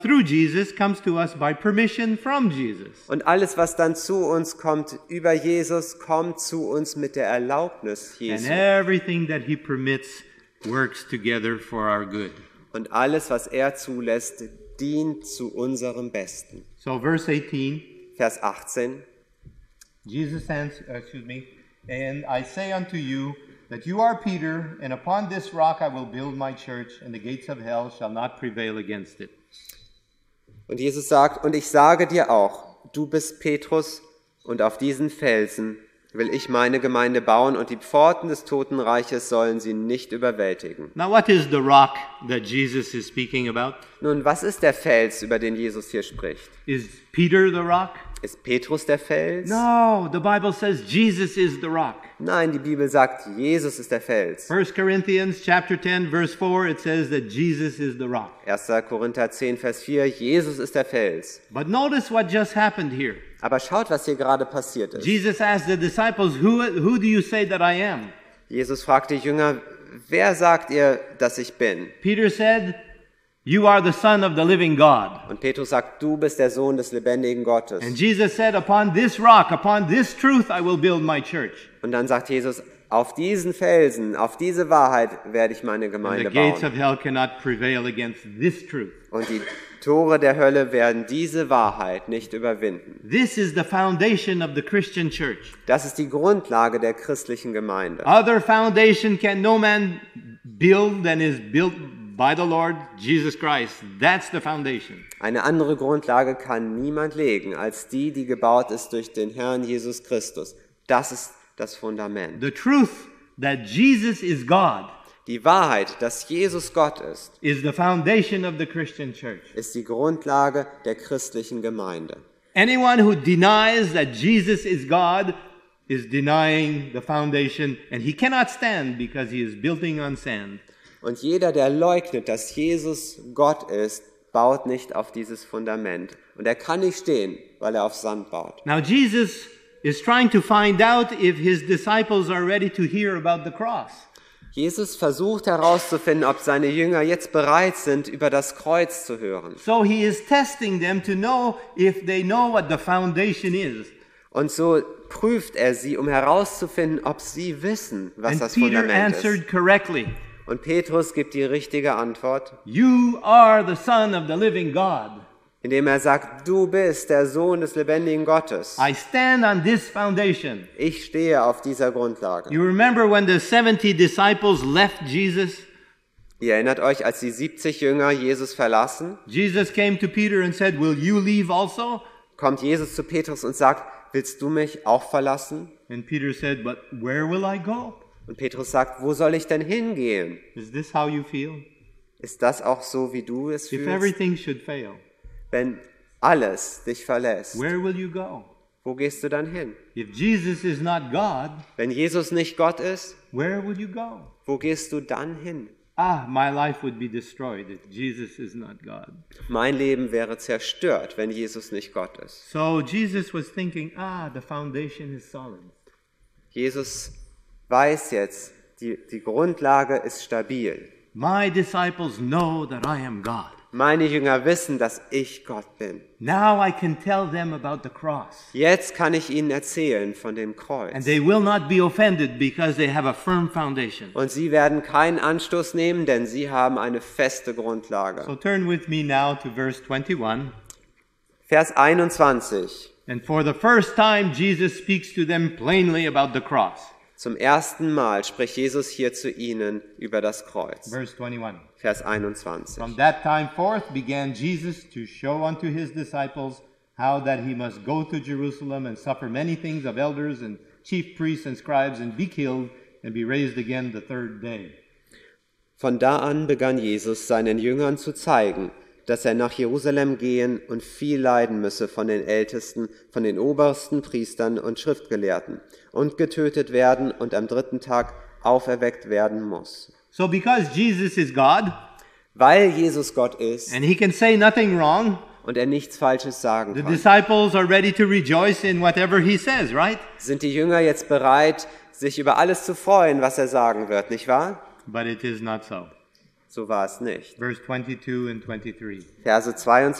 through Jesus comes to us by permission from Jesus. Und alles, was dann zu uns kommt über Jesus, kommt zu uns mit der Erlaubnis And Jesu. everything that he permits works together for our good. Und alles, was er zulässt, dient zu unserem Besten. So verse 18, Vers 18. Jesus answered, and I say unto you that you are Peter, and upon this rock I will build my church, and the gates of hell shall not prevail against it. Und Jesus sagt, und ich sage dir auch, du bist Petrus, und auf diesen Felsen will ich meine Gemeinde bauen, und die Pforten des Totenreiches sollen sie nicht überwältigen. Now what is the rock that Jesus is speaking about? Nun, was ist der Fels, über den Jesus hier spricht? Is Peter the rock? Ist Petrus der Fels? No, the Bible says Jesus is the rock. Nein, die Bibel sagt, Jesus ist der Fels. 1 Corinthians chapter 10 verse 4, it says that Jesus is the rock. 1. Korinther 10, Vers 4, Jesus ist der Fels. But notice what just happened here. Aber schaut, was hier gerade passiert ist. Jesus asked the disciples, who do you say that I am? Jesus fragt die Jünger, wer sagt ihr, dass ich bin? Peter said, you are the Son of the living God. Und Petrus sagt, du bist der Sohn des lebendigen Gottes. And Jesus said, upon this rock, upon this truth I will build my church. Und dann sagt Jesus, auf diesen Felsen, auf diese Wahrheit werde ich meine And the Gemeinde gates bauen. of hell cannot prevail against this truth. Und die Tore der Hölle werden diese Wahrheit nicht überwinden. This is the foundation of the Christian church. Das ist die Grundlage der christlichen Gemeinde. Other foundation can no man build than is built by the Lord Jesus Christ. That's the foundation. Eine andere Grundlage kann niemand legen, als die, die gebaut ist durch den Herrn Jesus Christus. Das ist das Fundament. The truth that Jesus is God Die Wahrheit, dass Jesus Gott ist, is the foundation of the Christian church. ist die Grundlage der christlichen Gemeinde. Anyone who denies that Jesus is God is denying the foundation, and he cannot stand because he is building on sand. Und jeder, der leugnet, dass Jesus Gott ist, baut nicht auf dieses Fundament. Und er kann nicht stehen, weil er auf Sand baut. Now Jesus is trying to find out if his disciples are ready to hear about the cross. Jesus versucht herauszufinden, ob seine Jünger jetzt bereit sind, über das Kreuz zu hören. So he is testing them to know if they know what the foundation is. Und so prüft er sie, um herauszufinden, ob sie wissen, was And das Peter Fundament ist. answered correctly. Und Petrus gibt die richtige Antwort, You are the Son of the living God. indem er sagt, du bist der Sohn des lebendigen Gottes. I stand on this foundation. Ich stehe auf dieser Grundlage. You remember when the 70 disciples left Jesus? Ihr erinnert euch, als die 70 Jünger Jesus verlassen, Jesus came to Peter and said, will you leave also? kommt Jesus zu Petrus und sagt, willst du mich auch verlassen? And Peter said, but where will I go? Und Petrus sagt, wo soll ich denn hingehen? Is this how you feel? Ist das auch so, wie du es If fühlst? everything should fail, Wenn alles dich verlässt, where will you go? wo gehst du dann hin? If Jesus is not God, Wenn Jesus nicht Gott ist, where would you go? wo gehst du dann hin? My life would be destroyed if Jesus is not God. Mein Leben wäre zerstört, wenn Jesus nicht Gott ist. So Jesus was thinking, the foundation is solid. Jesus weiß jetzt, die Grundlage ist stabil. My disciples know that I am God. Meine Jünger wissen, dass ich Gott bin. Now I can tell them about the cross. Jetzt kann ich ihnen erzählen von dem And Kreuz. they will not be offended because they have a firm foundation. Und sie werden keinen Anstoß nehmen, denn sie haben eine feste Grundlage. So turn with me now to verse 21. Vers 21. And for the first time, Jesus speaks to them plainly about the cross. Zum ersten Mal spricht Jesus hier zu ihnen über das Kreuz. Verse 21. Vers 21. From that time forth began Jesus to show unto his disciples how that he must go to Jerusalem and suffer many things of elders and chief priests and scribes and be killed and be raised again the third day. Von da an begann Jesus seinen Jüngern zu zeigen, dass er nach Jerusalem gehen und viel leiden müsse von den Ältesten, von den obersten Priestern und Schriftgelehrten und getötet werden und am dritten Tag auferweckt werden muss. So because Jesus is God Weil Jesus Gott ist and he can say nothing wrong, und er nichts Falsches sagen the kann, disciples are ready to rejoice in whatever he says, right? sind die Jünger jetzt bereit, sich über alles zu freuen, was er sagen wird, nicht wahr? But it is not so. So war es nicht. Verse 22 and 23. Verse 22